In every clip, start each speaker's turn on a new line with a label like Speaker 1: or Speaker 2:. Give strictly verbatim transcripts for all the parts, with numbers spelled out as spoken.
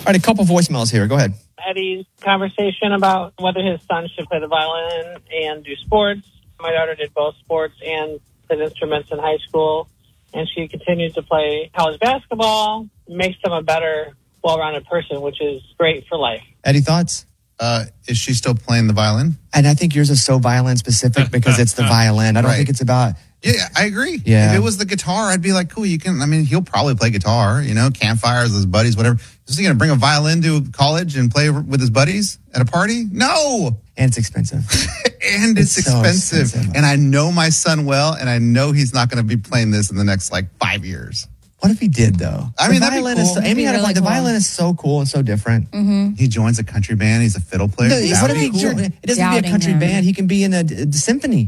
Speaker 1: All right, a couple voicemails here. Go ahead.
Speaker 2: Eddie's conversation about whether his son should play the violin and do sports. My daughter did both sports and played instruments in high school, and she continues to play college basketball. Makes them a better, well-rounded person, which is great for life.
Speaker 1: Eddie, thoughts?
Speaker 3: Uh, is she still playing the violin?
Speaker 1: And I think yours is so violin specific because it's the violin. I don't
Speaker 3: Right.
Speaker 1: think it's about...
Speaker 3: Yeah, I agree.
Speaker 1: Yeah.
Speaker 3: If it was the guitar, I'd be like, cool, you can, I mean, he'll probably play guitar, you know, campfires with his buddies, whatever. Is he going to bring a violin to college and play with his buddies at a party? No.
Speaker 1: And it's expensive.
Speaker 3: and it's,
Speaker 1: It's so
Speaker 3: expensive.
Speaker 1: expensive.
Speaker 3: And I know my son well, and I know he's not going to be playing this in the next, like, five years.
Speaker 1: What if he did, though?
Speaker 3: I
Speaker 1: The
Speaker 3: mean, that'd be
Speaker 1: violin
Speaker 3: cool.
Speaker 1: is so, Amy
Speaker 4: That'd be
Speaker 1: had a
Speaker 4: really
Speaker 1: point. The
Speaker 4: cool.
Speaker 1: violin is so cool and so different.
Speaker 4: Mm-hmm.
Speaker 3: He joins a country band. He's a fiddle player.
Speaker 1: No,
Speaker 3: That
Speaker 1: what
Speaker 3: would
Speaker 1: if he
Speaker 3: be cool.
Speaker 1: jo- it doesn't have to be a
Speaker 4: Doubting
Speaker 1: country
Speaker 4: him.
Speaker 1: band. He can be in a, a symphony.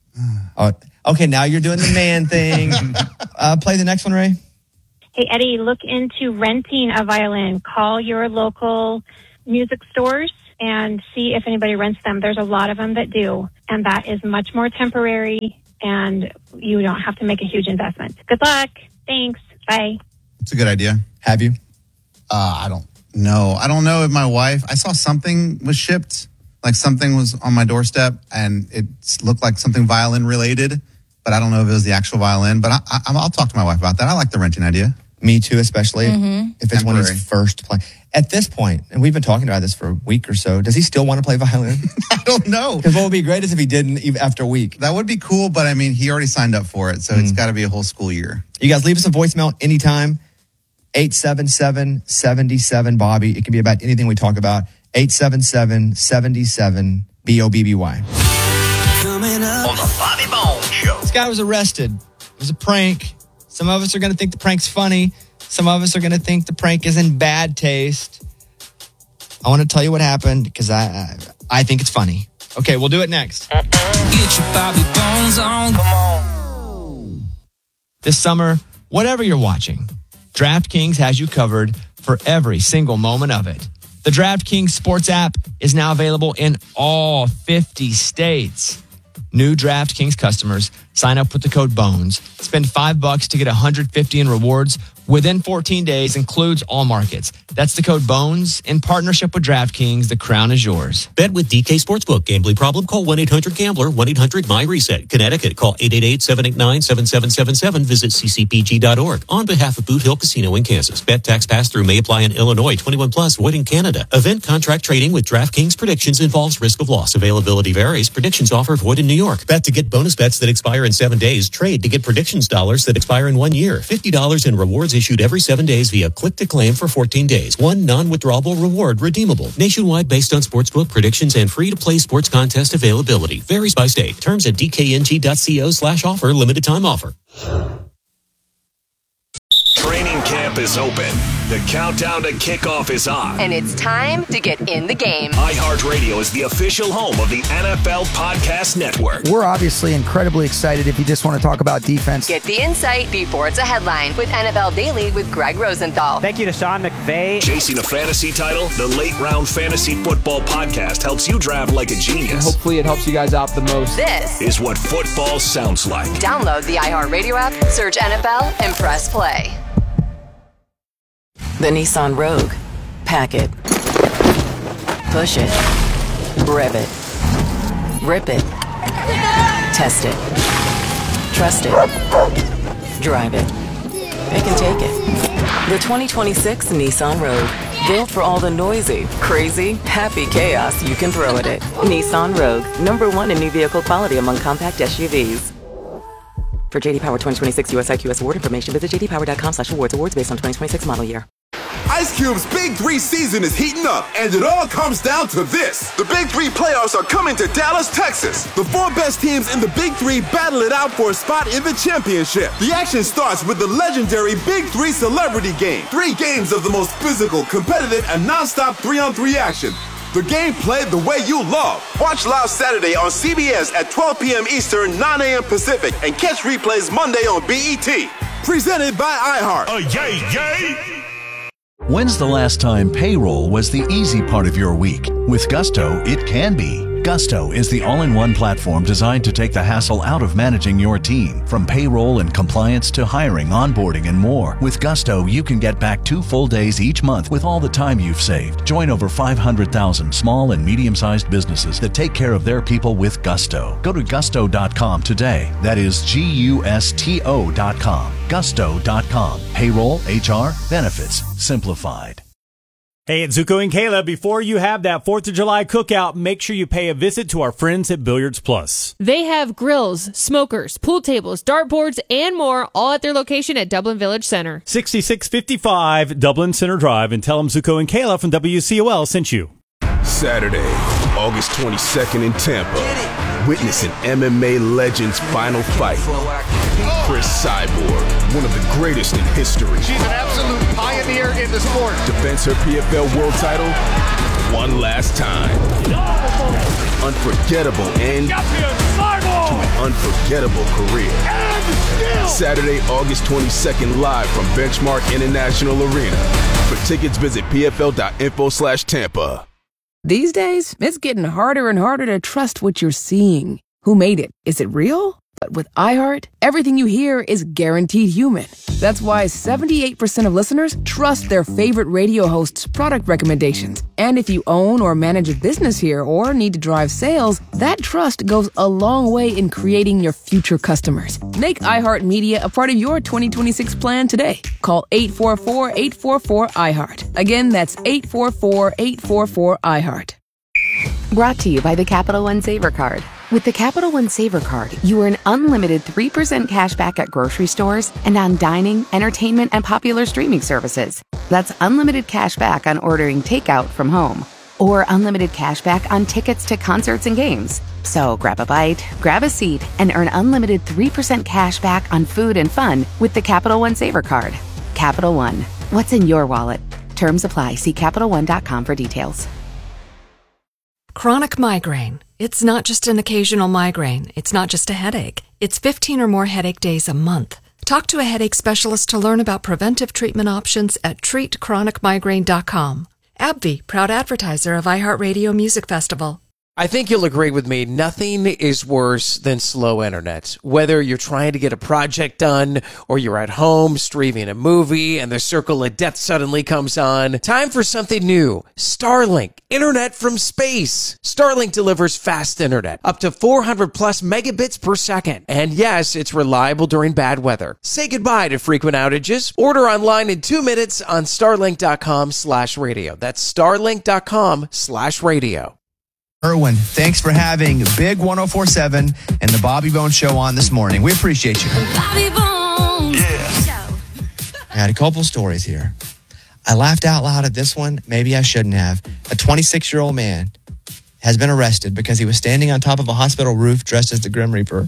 Speaker 1: Oh, okay, now you're doing the man thing. Uh, play the next one, Ray.
Speaker 5: Hey, Eddie, look into renting a violin. Call your local music stores and see if anybody rents them. There's a lot of them that do, and that is much more temporary, and you don't have to make a huge investment. Good luck. Thanks. Bye.
Speaker 3: It's a good idea.
Speaker 1: Have you?
Speaker 3: Uh, I don't know. I don't know if my wife, I saw something was shipped, like something was on my doorstep, and it looked like something violin related, but I don't know if it was the actual violin. But I, I, I'll talk to my wife about that. I like the renting idea.
Speaker 1: Me too, especially
Speaker 4: Mm-hmm.
Speaker 1: if it's when
Speaker 3: Temporary.
Speaker 1: he's first playing. At this point, and we've been talking about this for a week or so, does he still want to play violin?
Speaker 3: I don't know.
Speaker 1: Because what would be great is if he didn't even after a week.
Speaker 3: That would be cool, but I mean, he already signed up for it, so it's got to be a whole school year.
Speaker 1: You guys leave us a voicemail anytime. eight seven seven, seven seven, Bobby. It can be about anything we talk about. eight seven seven, seven seven, B O B B Y.
Speaker 6: Coming up on the Bobby Bones Show.
Speaker 1: This guy was arrested. It was a prank. Some of us are going to think the prank's funny. Some of us are going to think the prank is in bad taste. I want to tell you what happened because I, I I think it's funny. Okay, we'll do it next.
Speaker 6: Get your Bobby Bones on. Come on.
Speaker 1: This summer, whatever you're watching, DraftKings has you covered for every single moment of it. The DraftKings Sports app is now available in all fifty states. New DraftKings customers sign up with the code BONES. Spend five bucks to get one hundred fifty in rewards within fourteen days, includes all markets. That's the code BONES in partnership with DraftKings. The crown is yours.
Speaker 7: Bet with D K Sportsbook. Gambling problem? Call one eight hundred gambler, one eight hundred my reset. Connecticut, call eight eight eight, seven eight nine, seven seven seven seven. Visit c c p g dot org. On behalf of Boot Hill Casino in Kansas. Bet tax pass-through may apply in Illinois. twenty-one plus, void in Canada. Event contract trading with DraftKings Predictions involves risk of loss. Availability varies. Predictions offer void in New York. Bet to get bonus bets that expire in seven days. Trade to get predictions dollars that expire in one year. fifty dollars in rewards issued every seven days via click to claim for fourteen days. One non-withdrawable reward redeemable. Nationwide based on sportsbook predictions and free-to-play sports contest availability. Varies by state. Terms at d k n g dot co slash offer. Limited time offer.
Speaker 8: Training camp is open. The countdown to kickoff is on.
Speaker 9: And it's time to get in the game.
Speaker 8: iHeartRadio is the official home of the N F L Podcast Network.
Speaker 10: We're obviously incredibly excited if you just want to talk about defense.
Speaker 9: Get the insight before it's a headline with N F L Daily with Greg Rosenthal.
Speaker 11: Thank you to Sean McVay.
Speaker 8: Chasing a fantasy title, the Late Round Fantasy Football Podcast helps you draft like a genius.
Speaker 12: And hopefully it helps you guys out the most.
Speaker 9: This
Speaker 8: is what football sounds like.
Speaker 9: Download the iHeartRadio app, search N F L, and press play. The Nissan Rogue. Pack it. Push it. Rev it. Rip it. Test it. Trust it. Drive it. It can take it. The twenty twenty-six Nissan Rogue. Built for all the noisy, crazy, happy chaos you can throw at it. Nissan Rogue. Number one in new vehicle quality among compact S U Vs. For J D Power twenty twenty-six U S I Q S award information, visit j d power dot com slash awards. Awards based on twenty twenty-six model year.
Speaker 13: Ice Cube's Big Three season is heating up, and it all comes down to this. The Big Three playoffs are coming to Dallas, Texas. The four best teams in the Big Three battle it out for a spot in the championship. The action starts with the legendary Big Three Celebrity Game. Three games of the most physical, competitive, and nonstop three-on-three action. The game played the way you love. Watch live Saturday on C B S at twelve p.m. Eastern, nine a.m. Pacific, and catch replays Monday on B E T. Presented by iHeart.
Speaker 8: Oh, yay, yay!
Speaker 14: When's the last time payroll was the easy part of your week? With Gusto, it can be.
Speaker 4: Gusto is the all-in-one platform designed to take the hassle out of managing your team, from payroll and compliance to hiring, onboarding, and more. With Gusto, you can get back two full days each month with all the time you've saved. Join over five hundred thousand small and medium-sized businesses that take care of their people with Gusto. Go to gusto dot com today. That is G U S T O dot com. gusto dot com. Payroll, H R, benefits, simplified.
Speaker 11: Hey, it's Zuko and Kayla. Before you have that fourth of July cookout, make sure you pay a visit to our friends at Billiards Plus.
Speaker 14: They have grills, smokers, pool tables, dartboards, and more, all at their location at Dublin Village Center.
Speaker 11: sixty-six fifty-five Dublin Center Drive, and tell them Zuko and Kayla from W C O L sent you.
Speaker 13: Saturday, August twenty-second in Tampa. Witness an M M A legend's final fight. Chris Cyborg, one of the greatest in history.
Speaker 15: She's an absolute pioneer in the sport.
Speaker 13: Defends her P F L world title one last time. Unforgettable end to an unforgettable career. Saturday, August twenty-second, live from Benchmark International Arena. For tickets, visit P F L dot info slash Tampa.
Speaker 16: These days, it's getting harder and harder to trust what you're seeing. Who made it? Is it real? But with iHeart, everything you hear is guaranteed human. That's why seventy-eight percent of listeners trust their favorite radio host's product recommendations. And if you own or manage a business here or need to drive sales, that trust goes a long way in creating your future customers. Make iHeartMedia a part of your twenty twenty-six plan today. Call eight four four, eight four four, iHeart. Again, that's eight four four, eight four four, iHeart.
Speaker 17: Brought to you by the Capital One Saver Card. With the Capital One Saver Card, you earn unlimited three percent cash back at grocery stores and on dining, entertainment, and popular streaming services. That's unlimited cash back on ordering takeout from home, or unlimited cash back on tickets to concerts and games. So grab a bite, grab a seat, and earn unlimited three percent cash back on food and fun with the Capital One Saver Card. Capital One. What's in your wallet? Terms apply. See Capital One dot com for details.
Speaker 18: Chronic migraine. It's not just an occasional migraine. It's not just a headache. It's fifteen or more headache days a month. Talk to a headache specialist to learn about preventive treatment options at treat chronic migraine dot com. AbbVie, proud advertiser of iHeartRadio Music Festival.
Speaker 19: I think you'll agree with me, nothing is worse than slow internet. Whether you're trying to get a project done or you're at home streaming a movie and the circle of death suddenly comes on, time for something new. Starlink, internet from space. Starlink delivers fast internet, up to four hundred plus megabits per second. And yes, it's reliable during bad weather. Say goodbye to frequent outages. Order online in two minutes on starlink dot com slash radio. That's starlink dot com slash radio.
Speaker 1: Irwin, thanks for having Big one oh four point seven and the Bobby Bones Show on this morning. We appreciate you.
Speaker 6: Bobby Bones.
Speaker 1: Yeah. I had a couple stories here. I laughed out loud at this one. Maybe I shouldn't have. A twenty-six-year-old man has been arrested because he was standing on top of a hospital roof dressed as the Grim Reaper.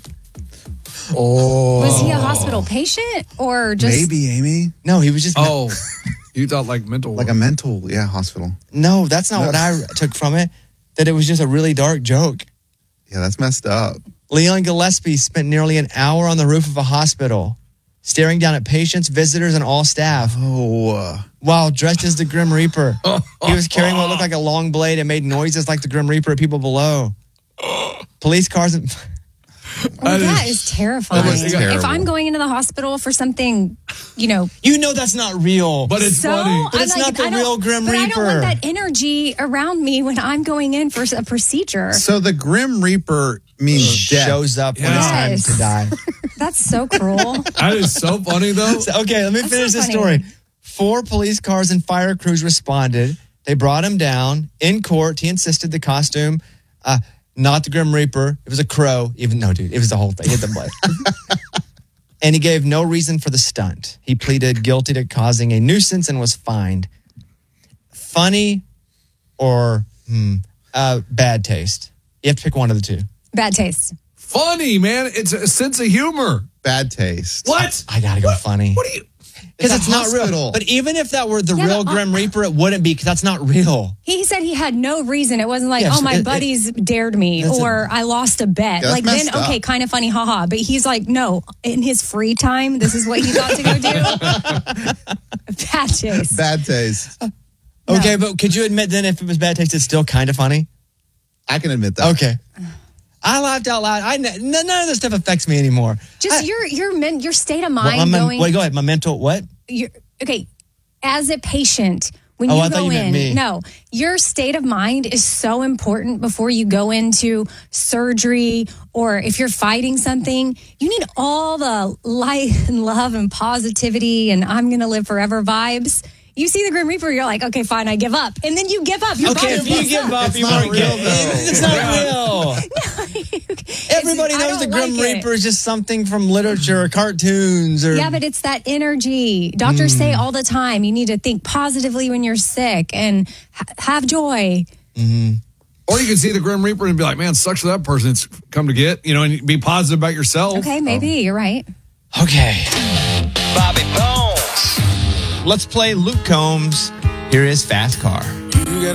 Speaker 1: Oh.
Speaker 20: Was he a hospital patient or just...
Speaker 3: Maybe, Amy.
Speaker 1: No, he was just...
Speaker 21: Oh, you thought like mental...
Speaker 3: Like a mental, yeah, hospital.
Speaker 1: No, that's not
Speaker 3: No.
Speaker 1: what I took from it. That it was just a really dark joke.
Speaker 3: Yeah, that's messed up.
Speaker 1: Leon Gillespie spent nearly an hour on the roof of a hospital, staring down at patients, visitors, and all staff.
Speaker 3: Oh.
Speaker 1: While dressed as the Grim Reaper. He was carrying what looked like a long blade and made noises like the Grim Reaper at people below. Police cars... And
Speaker 20: Oh, that is terrifying.
Speaker 1: That is terrible.
Speaker 20: If I'm going into the hospital for something, you know...
Speaker 1: You know that's not real.
Speaker 21: But it's
Speaker 20: so,
Speaker 21: funny.
Speaker 1: But it's
Speaker 20: I'm
Speaker 1: not
Speaker 20: like,
Speaker 1: the
Speaker 20: I don't-
Speaker 1: real Grim
Speaker 20: but
Speaker 1: Reaper.
Speaker 20: I don't want that energy around me when I'm going in for a procedure.
Speaker 3: So the Grim Reaper means death.
Speaker 1: Shows up when
Speaker 20: Yes.
Speaker 1: it's time to die.
Speaker 20: That's so cruel.
Speaker 21: That is so funny, though.
Speaker 1: So, okay, let me
Speaker 20: That's
Speaker 1: finish
Speaker 20: so
Speaker 1: the
Speaker 20: funny.
Speaker 1: story. Four police cars and fire crews responded. They brought him down. In court, he insisted the costume, uh, not the Grim Reaper. It was a crow. Even no, dude, it was the whole thing. He had the blood. And he gave no reason for the stunt. He pleaded guilty to causing a nuisance and was fined. Funny or hmm, uh, bad taste? You have to pick one of the two.
Speaker 20: Bad taste.
Speaker 21: Funny, man. It's a sense of humor.
Speaker 3: Bad taste.
Speaker 21: What?
Speaker 1: I gotta go funny.
Speaker 21: What are you...
Speaker 1: Because
Speaker 3: It's
Speaker 1: it's,
Speaker 3: a
Speaker 1: not real.
Speaker 3: hospital.
Speaker 1: But even if that were the
Speaker 20: Yeah,
Speaker 1: real
Speaker 20: but, uh,
Speaker 1: Grim Reaper, it wouldn't be because that's not real.
Speaker 20: He said he had no reason. It wasn't like,
Speaker 1: Yeah,
Speaker 20: oh,
Speaker 1: so
Speaker 20: my
Speaker 1: it- it-
Speaker 20: buddies dared me
Speaker 1: That's a-
Speaker 20: or I lost a bet.
Speaker 3: That's
Speaker 20: Like, then,
Speaker 3: messed up.
Speaker 20: okay, kind of funny, haha. But he's like, no, in his free time, this is what he thought to go do. Bad taste.
Speaker 3: Bad taste.
Speaker 1: Okay, but could you admit then if it was bad taste, it's still kind of funny?
Speaker 3: I can admit that.
Speaker 1: Okay. I laughed out loud. I n- none of this stuff affects me anymore.
Speaker 20: Just
Speaker 1: I,
Speaker 20: your your men, your state of
Speaker 1: Well,
Speaker 20: mind
Speaker 1: my,
Speaker 20: going.
Speaker 1: wait, go ahead. My mental what?
Speaker 20: You're, okay, as a patient, when
Speaker 1: Oh,
Speaker 20: you
Speaker 1: I thought
Speaker 20: go
Speaker 1: you meant
Speaker 20: in,
Speaker 1: me.
Speaker 20: no, your state of mind is so important before you go into surgery or if you're fighting something. You need all the light and love and positivity and I'm going to live forever vibes. You see the Grim Reaper, you're like, okay, fine, I give up. And then you give up. Your
Speaker 1: Okay,
Speaker 20: body
Speaker 1: if you
Speaker 20: gives
Speaker 1: give up,
Speaker 3: It's
Speaker 1: you
Speaker 3: not
Speaker 1: won't
Speaker 3: real,
Speaker 1: get
Speaker 3: though.
Speaker 1: It's not real. Everybody
Speaker 20: I
Speaker 1: knows
Speaker 20: don't
Speaker 1: the Grim
Speaker 20: like it.
Speaker 1: Reaper is just something from literature or cartoons or.
Speaker 20: Yeah, but it's that energy. Doctors
Speaker 1: Mm.
Speaker 20: say all the time, you need to think positively when you're sick and ha- have joy.
Speaker 21: Or you can see the Grim Reaper and be like, man, sucks for that person it's come to get, you know, and be positive about yourself.
Speaker 20: Okay, maybe you're right.
Speaker 1: Okay. Bobby Bones. Let's play Luke Combs. Here is Fast Car.
Speaker 2: You get